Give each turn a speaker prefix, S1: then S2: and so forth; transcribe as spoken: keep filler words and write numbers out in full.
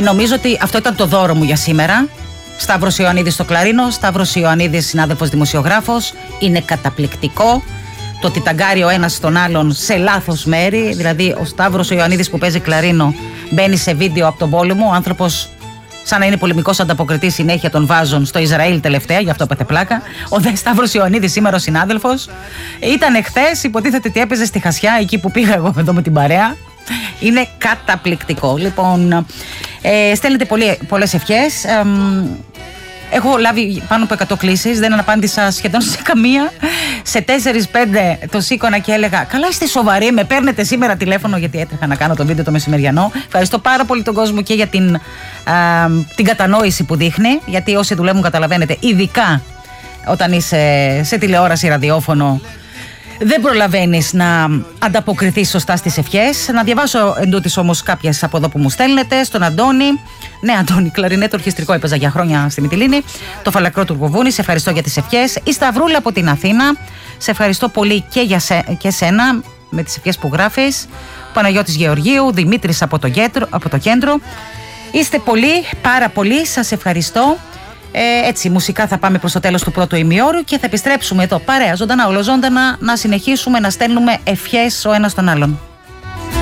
S1: Νομίζω ότι αυτό ήταν το δώρο μου για σήμερα. Σταύρος Ιωαννίδης στο κλαρίνο, Σταύρος Ιωαννίδης συνάδελφος δημοσιογράφος. Είναι καταπληκτικό το ότι ταγκάρει ο ένας τον άλλον σε λάθος μέρη. Δηλαδή ο Σταύρος Ιωαννίδης που παίζει κλαρίνο μπαίνει σε βίντεο από τον πόλεμο. Ο άνθρωπος, σαν να είναι πολεμικός ανταποκριτής, συνέχεια τον βάζουν στο Ισραήλ τελευταία, γι' αυτό πέθε πλάκα. Ο δε Σταύρος Ιωαννίδης, σήμερα ο συνάδελφος, ήταν εχθές, υποτίθεται ότι έπαιζε στη Χασιά, εκεί που πήγα εγώ εδώ με την παρέα. Είναι καταπληκτικό. Λοιπόν, ε, στέλνετε πολλές ευχές. Ε, έχω λάβει πάνω από εκατό κλήσεις, δεν απάντησα σχεδόν σε καμία. Σε τέσσερις πέντε το σήκωνα και έλεγα: καλά, είστε σοβαροί, με παίρνετε σήμερα τηλέφωνο, γιατί έτρεχα να κάνω το βίντεο το μεσημεριανό. Ευχαριστώ πάρα πολύ τον κόσμο και για την, α, την κατανόηση που δείχνει, γιατί όσοι δουλεύουν καταλαβαίνετε, ειδικά όταν είσαι σε τηλεόραση, ραδιόφωνο, δεν προλαβαίνεις να ανταποκριθείς σωστά στις ευχές. Να διαβάσω εντούτοις όμως κάποιες από εδώ που μου στέλνετε. Στον Αντώνη. Ναι, Αντώνη, κλαρινέτο ορχιστρικό έπαιζα για χρόνια στη Μυτιλήνη. Το Φαλακρό του Γοβούνη, σε ευχαριστώ για τις ευχές. Η Σταυρούλα από την Αθήνα. Σε ευχαριστώ πολύ και για σε, και σένα με τις ευχές που γράφεις. Παναγιώτης Γεωργίου, Δημήτρης από το κέντρο. Από το κέντρο. Είστε πολλοί, πάρα πολλοί. Σας ευχαριστώ. Ε, έτσι, μουσικά θα πάμε προς το τέλος του πρώτου ημιώρου και θα επιστρέψουμε εδώ παρέα, ζωντανά, ολοζώντανα, να συνεχίσουμε να στέλνουμε ευχές ο ένας τον άλλον.